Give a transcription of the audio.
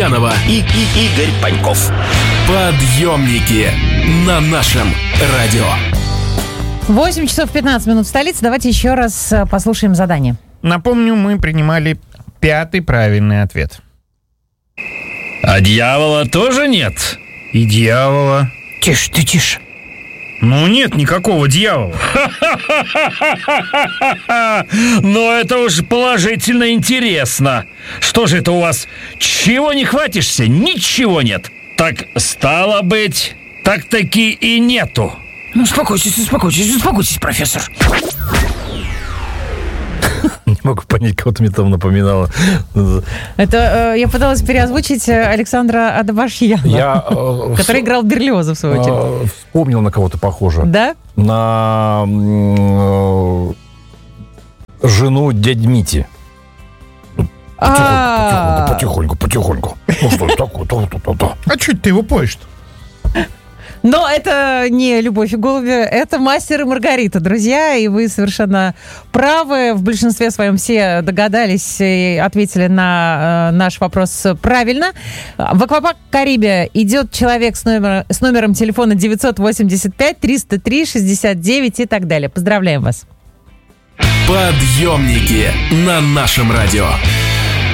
и Игорь Паньков. Подъемники на нашем радио. 8 часов 15 минут в столице. Давайте еще раз послушаем задание. Напомню, мы принимали 5-й правильный ответ. А дьявола тоже нет? И дьявола. Тише, ты тише. Ну, нет никакого дьявола. Но это уж положительно интересно. Что же это у вас? Чего не хватишься? Ничего нет. Так стало быть, так-таки и нету. Ну, успокойтесь, профессор. Не могу понять, кого-то мне там напоминало. Это я пыталась переозвучить Александра Адабашьяна, который играл Берлиоза, в свою очередь. Вспомнил, на кого-то похоже. Да? На жену дяди Мити. Потихоньку. Ну что это такое? А что ты его поешь-то? Но это не «Любовь и голуби», это «Мастер и Маргарита», друзья, и вы совершенно правы. В большинстве своем все догадались и ответили на наш вопрос правильно. В «Аквапарк Карибия» идет человек с номером телефона 985-303-69 и так далее. Поздравляем вас. Подъемники на нашем радио.